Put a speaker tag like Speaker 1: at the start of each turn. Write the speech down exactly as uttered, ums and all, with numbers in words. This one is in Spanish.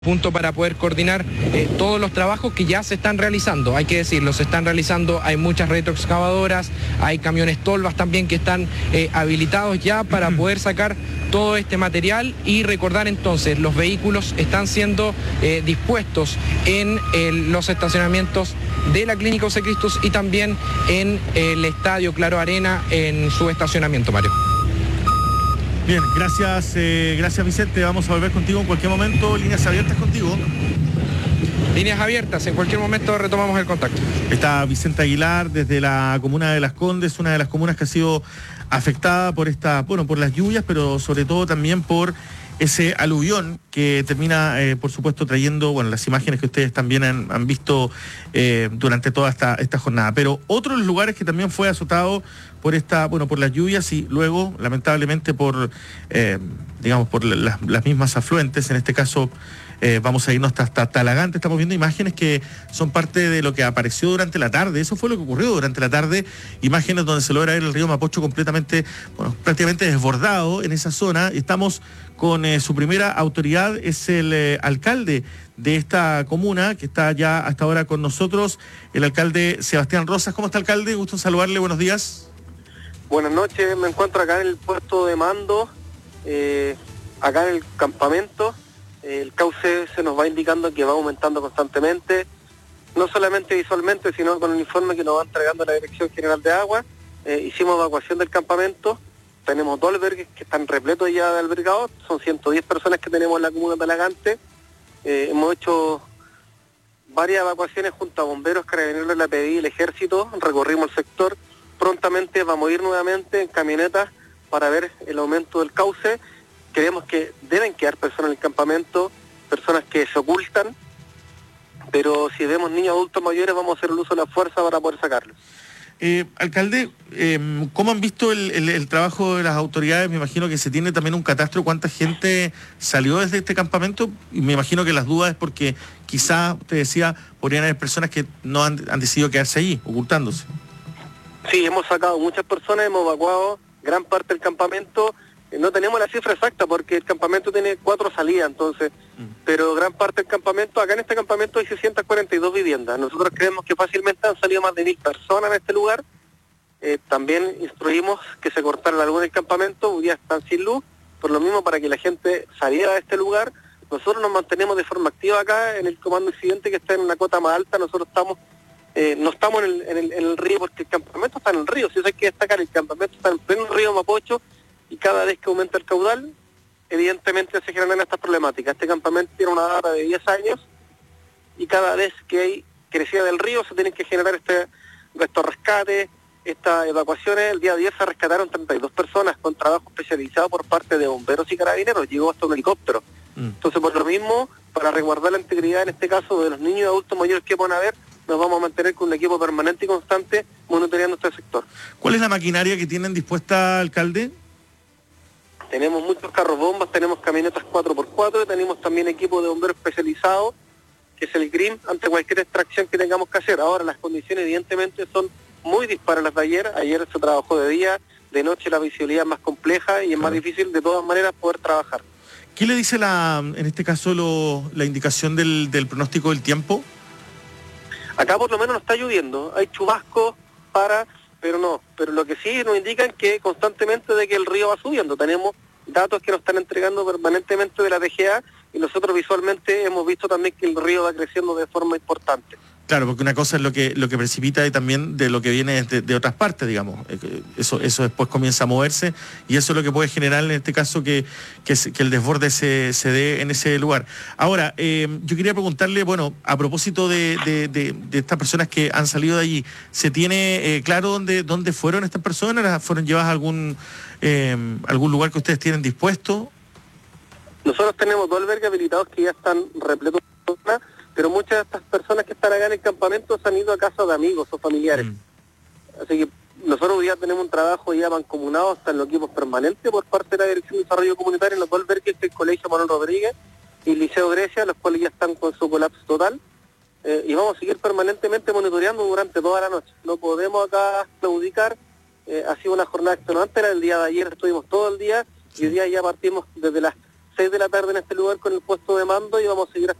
Speaker 1: punto para poder coordinar eh, todos los trabajos que ya se están realizando, hay que decirlo, se están realizando, hay muchas retroexcavadoras, hay camiones tolvas también que están eh, habilitados ya para poder sacar todo este material y recordar entonces, los vehículos están siendo eh, dispuestos en el, los estacionamientos de la Clínica José Cristus y también en el Estadio Claro Arena en su estacionamiento, Mario.
Speaker 2: Bien, gracias, eh, gracias Vicente, vamos a volver contigo en cualquier momento, líneas abiertas contigo.
Speaker 1: Líneas abiertas, en cualquier momento retomamos el contacto.
Speaker 2: Está Vicente Aguilar desde la comuna de Las Condes, una de las comunas que ha sido afectada por esta, bueno, por las lluvias, pero sobre todo también por ese aluvión que termina, eh, por supuesto, trayendo, bueno, las imágenes que ustedes también han, han visto eh, durante toda esta, esta jornada. Pero otros lugares que también fue azotado por esta, bueno, por las lluvias y luego, lamentablemente, por, eh, digamos, por las, las mismas afluentes, en este caso, eh, vamos a irnos hasta, hasta Talagante. Estamos viendo imágenes que son parte de lo que apareció durante la tarde. Eso fue lo que ocurrió durante la tarde. Imágenes donde se logra ver el río Mapocho completamente, bueno, prácticamente desbordado en esa zona. Estamos con eh, su primera autoridad, es el eh, alcalde de esta comuna, que está ya hasta ahora con nosotros, el alcalde Sebastián Rosas. ¿Cómo está, alcalde? Gusto en saludarle, buenos días.
Speaker 3: Buenas noches, me encuentro acá en el puesto de mando, eh, acá en el campamento. El cauce se nos va indicando que va aumentando constantemente, no solamente visualmente, sino con el informe que nos va entregando la Dirección General de Agua. Eh, hicimos evacuación del campamento, tenemos dos albergues que están repletos ya de albergados, son ciento diez personas que tenemos en la comuna de Talagante. Eh, hemos hecho varias evacuaciones junto a bomberos, carabineros, la P D I, el ejército, recorrimos el sector. Prontamente vamos a ir nuevamente en camionetas para ver el aumento del cauce. Creemos que deben quedar personas en el campamento, personas que se ocultan, pero si vemos niños adultos mayores vamos a hacer el uso de la fuerza para poder sacarlos.
Speaker 2: Eh, alcalde, eh, ¿cómo han visto el, el, el trabajo de las autoridades? Me imagino que se tiene también un catastro, ¿cuánta gente salió desde este campamento? Y me imagino que las dudas es porque quizás, usted decía, podrían haber personas que no han, han decidido quedarse allí, ocultándose.
Speaker 3: Sí, hemos sacado muchas personas, hemos evacuado gran parte del campamento. No tenemos la cifra exacta porque el campamento tiene cuatro salidas, entonces, mm. pero gran parte del campamento, acá en este campamento hay seiscientas cuarenta y dos viviendas. Nosotros creemos que fácilmente han salido más de mil personas en este lugar. Eh, también instruimos que se cortara la luz del campamento, hoy día están sin luz, por lo mismo para que la gente saliera de este lugar. Nosotros nos mantenemos de forma activa acá en el comando incidente que está en una cota más alta. Nosotros estamos, eh, no estamos en el, en, el, en el río porque el campamento está en el río, si eso hay que destacar, el campamento está en pleno río Mapocho. Y cada vez que aumenta el caudal, evidentemente se generan estas problemáticas. Este campamento tiene una data de diez años y cada vez que hay crecida del río se tienen que generar este, estos rescates, estas evacuaciones. El día de ayer se rescataron treinta y dos personas con trabajo especializado por parte de bomberos y carabineros. Llegó hasta un helicóptero. Mm. Entonces, por lo mismo, para resguardar la integridad, en este caso, de los niños y adultos mayores que puedan haber, nos vamos a mantener con un equipo permanente y constante monitoreando este sector.
Speaker 2: ¿Cuál es la maquinaria que tienen dispuesta, alcalde?
Speaker 3: Tenemos muchos carros bombas, tenemos camionetas cuatro por cuatro, tenemos también equipo de bomberos especializado, que es el G R I M, ante cualquier extracción que tengamos que hacer. Ahora las condiciones evidentemente son muy dispares las de ayer. Ayer se trabajó de día, de noche la visibilidad es más compleja y es claro. más difícil de todas maneras poder trabajar.
Speaker 2: ¿Qué le dice la, en este caso lo, la indicación del, del pronóstico del tiempo?
Speaker 3: Acá por lo menos no está lloviendo, hay chubascos para... pero no, pero lo que sí nos indican que constantemente de que el río va subiendo. Tenemos datos que nos están entregando permanentemente de la D G A y nosotros visualmente hemos visto también que el río va creciendo de forma importante. Claro, porque una cosa es lo que lo que precipita y también de lo que viene de, de otras partes, digamos. Eso eso después comienza a moverse y eso es lo que puede generar en este caso que, que, que el desborde se, se dé en ese lugar. Ahora, eh, yo quería preguntarle, bueno, a propósito de, de, de, de estas personas que han salido de allí, ¿se tiene eh, claro dónde, dónde fueron estas personas? ¿Fueron llevadas a algún, eh, algún lugar que ustedes tienen dispuesto? Nosotros tenemos dos albergues habilitados que ya están repletos de personas, pero muchas de estas personas que están acá en el campamento se han ido a casa de amigos o familiares. Mm. Así que nosotros ya tenemos un trabajo ya mancomunado hasta en los equipos permanentes por parte de la Dirección de Desarrollo Comunitario en los dos albergues del Colegio Manuel Rodríguez y el Liceo Grecia, los cuales ya están con su colapso total. Eh, y vamos a seguir permanentemente monitoreando durante toda la noche. No podemos acá claudicar. Eh, ha sido una jornada extenuante. El día de ayer estuvimos todo el día y hoy día ya partimos desde las seis de la tarde en este lugar con el puesto de mando y vamos a seguir